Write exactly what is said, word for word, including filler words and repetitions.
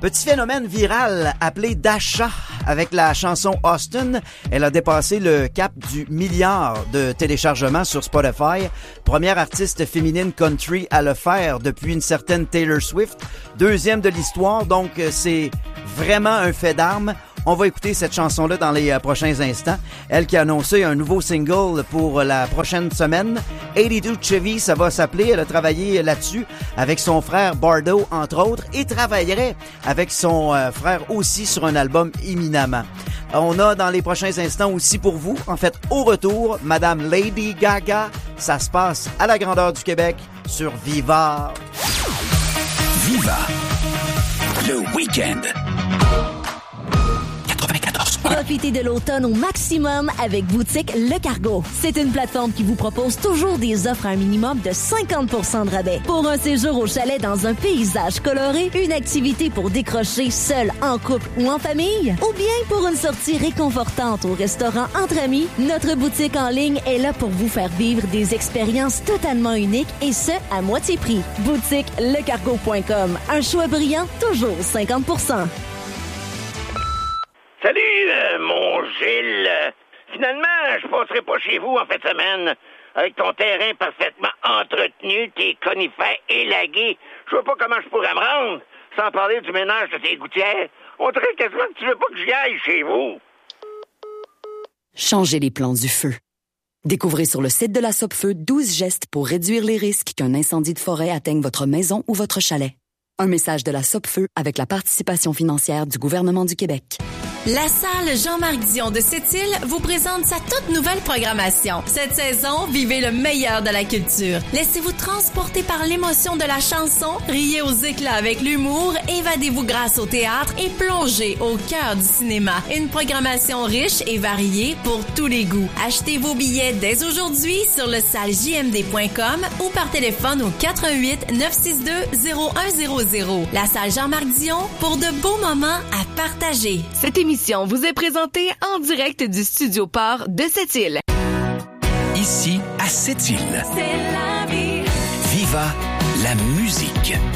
Petit phénomène viral appelé Dasha avec la chanson Austin. Elle a dépassé le cap du milliard de téléchargements sur Spotify. Première artiste féminine country à le faire depuis une certaine Taylor Swift. Deuxième de l'histoire, donc c'est vraiment un fait d'armes. On va écouter cette chanson-là dans les prochains instants. Elle qui a annoncé un nouveau single pour la prochaine semaine. eighty-two Chevy, ça va s'appeler. Elle a travaillé là-dessus avec son frère Bardo, entre autres, et travaillerait avec son euh, frère aussi sur un album éminemment. On a dans les prochains instants aussi pour vous, en fait, au retour, Madame Lady Gaga. Ça se passe à la grandeur du Québec sur Viva. Viva, le week-end. Profitez de l'automne au maximum avec Boutique Le Cargo. C'est une plateforme qui vous propose toujours des offres à un minimum de cinquante pour cent de rabais. Pour un séjour au chalet dans un paysage coloré, une activité pour décrocher seul, en couple ou en famille, ou bien pour une sortie réconfortante au restaurant entre amis, notre boutique en ligne est là pour vous faire vivre des expériences totalement uniques et ce, à moitié prix. Boutique le cargo point com. Un choix brillant, toujours cinquante pour cent. Salut, euh, mon Gilles. Finalement, je passerai pas chez vous en fin de semaine. Avec ton terrain parfaitement entretenu, tes conifères élagués, je vois pas comment je pourrais me rendre. Sans parler du ménage de tes gouttières. On dirait quasiment que tu veux pas que j'y aille chez vous. Changez les plans du feu. Découvrez sur le site de la Sopfeu douze gestes pour réduire les risques qu'un incendie de forêt atteigne votre maison ou votre chalet. Un message de la Sopfeu avec la participation financière du gouvernement du Québec. La salle Jean-Marc Dion de Sept-Îles vous présente sa toute nouvelle programmation. Cette saison, vivez le meilleur de la culture. Laissez-vous transporter par l'émotion de la chanson, riez aux éclats avec l'humour, évadez-vous grâce au théâtre et plongez au cœur du cinéma. Une programmation riche et variée pour tous les goûts. Achetez vos billets dès aujourd'hui sur le salle j m d point com ou par téléphone au quatre un huit neuf six deux zéro un zéro zéro. La salle Jean-Marc Dion pour de beaux moments à partager. Cette émission vous est présentée en direct du Studio Port de Sept-Îles. Ici, à Sept-Îles. C'est la vie. Viva la musique.